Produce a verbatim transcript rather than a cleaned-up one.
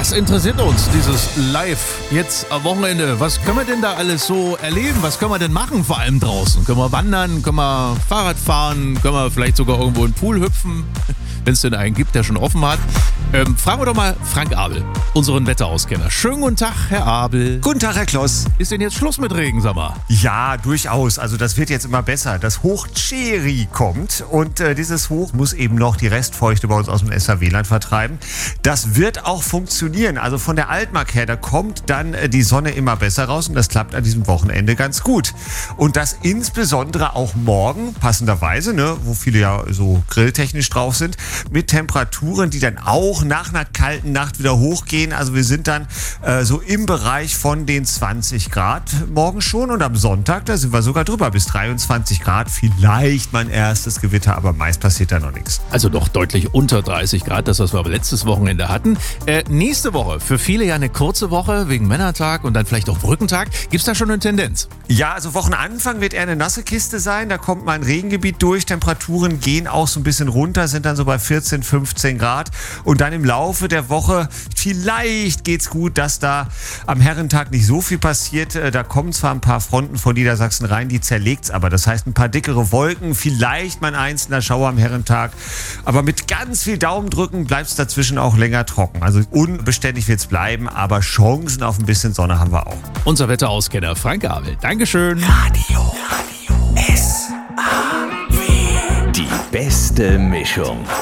Das interessiert uns, dieses Live jetzt am Wochenende. Was können wir denn da alles so erleben? Was können wir denn machen, vor allem draußen? Können wir wandern? Können wir Fahrrad fahren? Können wir vielleicht sogar irgendwo in den Pool hüpfen? Wenn es denn einen gibt, der schon offen hat. Ähm, fragen wir doch mal Frank Abel, unseren Wetterauskenner. Schönen guten Tag, Herr Abel. Guten Tag, Herr Kloss. Ist denn jetzt Schluss mit Regen, sag mal? Ja, durchaus. Also das wird jetzt immer besser. Das Hoch Cheri kommt und äh, dieses Hoch muss eben noch die Restfeuchte bei uns aus dem S H W-Land vertreiben. Das wird auch funktionieren. Also von der Altmark her, da kommt dann äh, die Sonne immer besser raus und das klappt an diesem Wochenende ganz gut. Und das insbesondere auch morgen, passenderweise, ne, wo viele ja so grilltechnisch drauf sind, mit Temperaturen, die dann auch nach einer kalten Nacht wieder hochgehen. Also wir sind dann äh, so im Bereich von den zwanzig Grad morgen schon und am Sonntag, da sind wir sogar drüber, bis dreiundzwanzig Grad. Vielleicht mein erstes Gewitter, aber meist passiert da noch nichts. Also doch deutlich unter dreißig Grad, das was wir aber letztes Wochenende hatten. Äh, nächste Woche, für viele ja eine kurze Woche wegen Männertag und dann vielleicht auch Brückentag. Gibt es da schon eine Tendenz? Ja, also Wochenanfang wird eher eine nasse Kiste sein. Da kommt mal ein Regengebiet durch. Temperaturen gehen auch so ein bisschen runter, sind dann so bei vierzehn, fünfzehn Grad. Und dann im Laufe der Woche, vielleicht geht's gut, dass da am Herrentag nicht so viel passiert. Da kommen zwar ein paar Fronten von Niedersachsen rein, die zerlegt's aber. Das heißt, ein paar dickere Wolken, vielleicht mal ein einzelner Schauer am Herrentag. Aber mit ganz viel Daumendrücken bleibt's dazwischen auch länger trocken. Also unbeständig wird's bleiben, aber Chancen auf ein bisschen Sonne haben wir auch. Unser Wetterauskenner Frank Abel. Dankeschön. Radio, Radio S A W. Die beste Mischung.